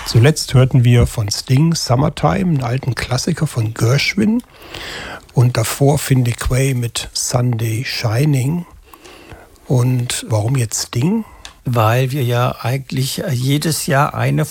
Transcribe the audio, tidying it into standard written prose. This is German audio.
Zuletzt hörten wir von Sting Summertime, einen alten Klassiker von Gershwin. Und davor Finley Quaye mit Sunday Shining. Und warum jetzt Sting? Weil wir ja eigentlich jedes Jahr eine